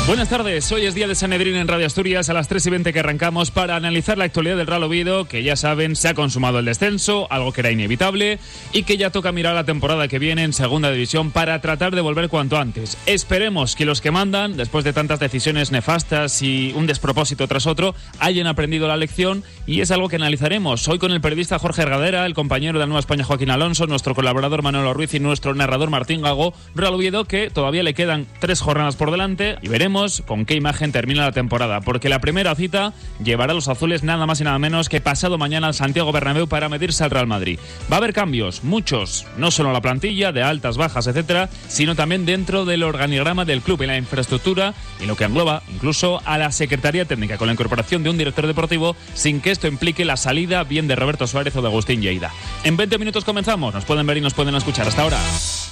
Buenas tardes, hoy es día de Sanedrín en Radio Asturias, a las 3:20 que arrancamos para analizar la actualidad del Real Oviedo, que ya saben, se ha consumado el descenso, algo que era inevitable, y que ya toca mirar la temporada que viene en Segunda División para tratar de volver cuanto antes. Esperemos que los que mandan, después de tantas decisiones nefastas y un despropósito tras otro, hayan aprendido la lección, y es algo que analizaremos hoy con el periodista Jorge Ergadera, el compañero de la Nueva España Joaquín Alonso, nuestro colaborador Manolo Ruiz y nuestro narrador Martín Gago. Real Oviedo, que todavía le quedan 3 jornadas por delante, y veremos con qué imagen termina la temporada, porque la primera cita llevará a los azules nada más y nada menos que pasado mañana al Santiago Bernabéu para medirse al Real Madrid. Va a haber cambios, muchos, no solo en la plantilla, de altas, bajas, etcétera, sino también dentro del organigrama del club y la infraestructura, y lo que engloba incluso a la Secretaría Técnica, con la incorporación de un director deportivo, sin que esto implique la salida bien de Roberto Suárez o de Agustín Lleida. En 20 minutos comenzamos, nos pueden ver y nos pueden escuchar. Hasta ahora.